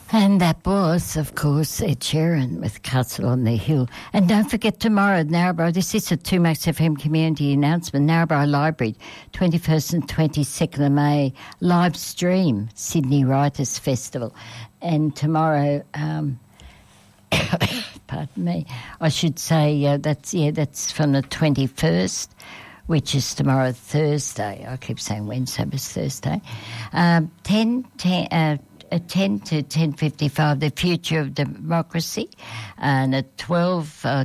And that was, of course, Ed Sheeran with Castle on the Hill. And don't forget tomorrow, Narrabri, this is a 2Max FM community announcement, Narrabri Library, 21st and 22nd of May, live stream, Sydney Writers Festival. And tomorrow, pardon me, I should say that's from the 21st, which is tomorrow, Thursday. I keep saying Wednesday, but it's Thursday. 10 to 10:55, The Future of Democracy, and at 12 to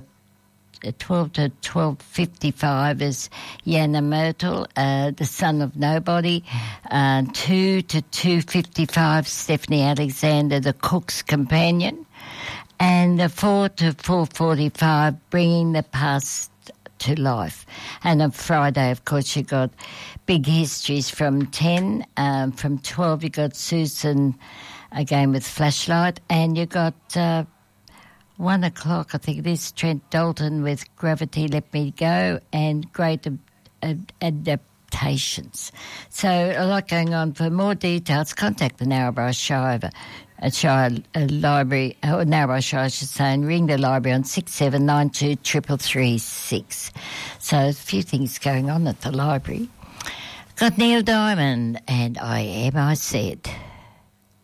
12:55 is Jana Myrtle, The Son of Nobody, 2 to 2:55, Stephanie Alexander, The Cook's Companion, and 4 to 4:45, Bringing the Past to Life. And on Friday, of course, you got Big Histories from 10. From 12, you got Susan again with Flashlight. And you got 1 o'clock, I think it is, Trent Dalton with Gravity Let Me Go and Great Adaptations. So a lot going on. For more details, contact the Narrabri Shire Library, or Narrabri Shire, I should say, and ring the library on 6792 33336. So a few things going on at the library. Got Neil Diamond and I Am I Said.